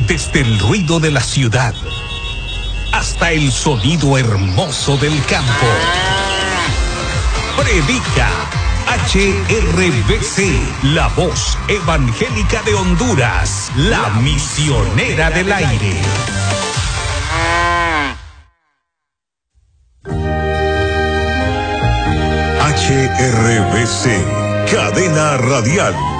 Desde el ruido de la ciudad hasta el sonido hermoso del campo. Predica HRBC, la voz evangélica de Honduras, la misionera del aire. HRBC, cadena radial.